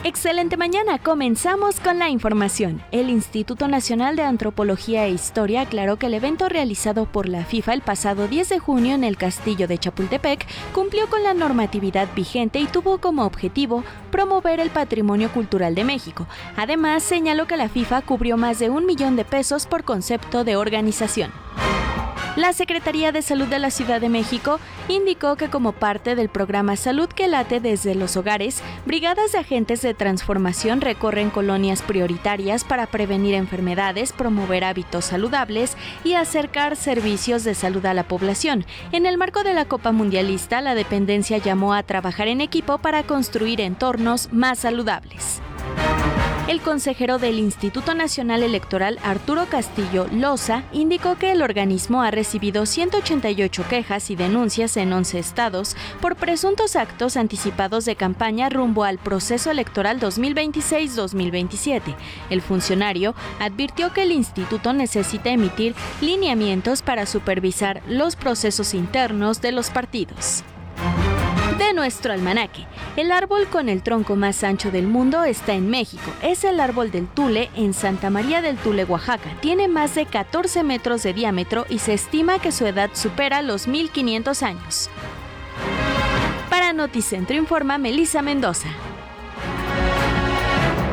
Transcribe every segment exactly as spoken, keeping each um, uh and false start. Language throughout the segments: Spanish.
Excelente mañana, comenzamos con la información. El Instituto Nacional de Antropología e Historia aclaró que el evento realizado por la FIFA el pasado diez de junio en el Castillo de Chapultepec cumplió con la normatividad vigente y tuvo como objetivo promover el patrimonio cultural de México. Además, señaló que la FIFA cubrió más de un millón de pesos por concepto de organización. La Secretaría de Salud de la Ciudad de México indicó que como parte del programa Salud que late desde los hogares, brigadas de agentes de transformación recorren colonias prioritarias para prevenir enfermedades, promover hábitos saludables y acercar servicios de salud a la población. En el marco de la Copa Mundialista, la dependencia llamó a trabajar en equipo para construir entornos más saludables. El consejero del Instituto Nacional Electoral, Arturo Castillo Loza, indicó que el organismo ha recibido ciento ochenta y ocho quejas y denuncias en once estados por presuntos actos anticipados de campaña rumbo al proceso electoral dos mil veintiséis dos mil veintisiete. El funcionario advirtió que el instituto necesita emitir lineamientos para supervisar los procesos internos de los partidos. De nuestro almanaque, el árbol con el tronco más ancho del mundo está en México. Es el árbol del Tule en Santa María del Tule, Oaxaca. Tiene más de catorce metros de diámetro y se estima que su edad supera los mil quinientos años. Para Noticentro informa Melissa Mendoza.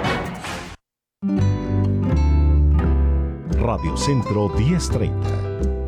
Radio Centro diez treinta.